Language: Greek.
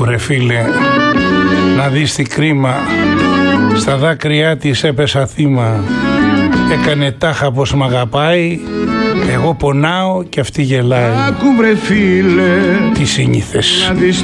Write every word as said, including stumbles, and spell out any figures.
βρε φίλε, να δεις τι κρίμα, στα δάκρυά της έπεσα θύμα. Έκανε τάχα πως μ' αγαπάει, εγώ πονάω και αυτή γελάει. Άκου βρε φίλε, τι συνήθες.